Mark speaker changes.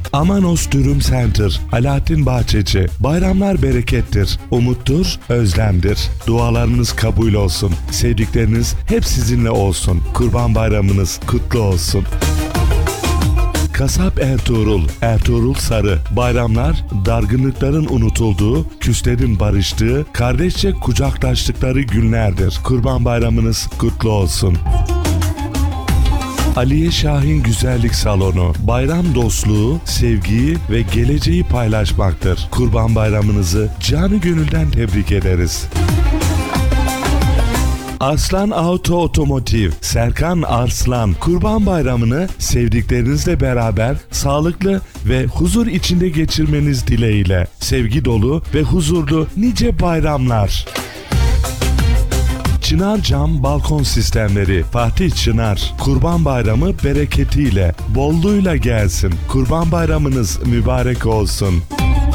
Speaker 1: Amanos Dürüm Center, Alaaddin Bahçeci. Bayramlar berekettir, umuttur, özlemdir. Dualarınız kabul olsun. Sevdikleriniz hep sizinle olsun. Kurban Bayramınız kutlu olsun. Kasap Ertuğrul, Ertuğrul Sarı. Bayramlar, dargınlıkların unutulduğu, küslerin barıştığı, kardeşçe kucaklaştıkları günlerdir. Kurban Bayramınız kutlu olsun. Aliye Şahin Güzellik Salonu, bayram dostluğu, sevgiyi ve geleceği paylaşmaktır. Kurban Bayramınızı canı gönülden tebrik ederiz. Arslan Auto Otomotiv, Serkan Arslan. Kurban Bayramını sevdiklerinizle beraber sağlıklı ve huzur içinde geçirmeniz dileğiyle. Sevgi dolu ve huzurlu nice bayramlar. Çınar Cam Balkon Sistemleri, Fatih Çınar. Kurban Bayramı bereketiyle, bolluğuyla gelsin. Kurban Bayramınız mübarek olsun.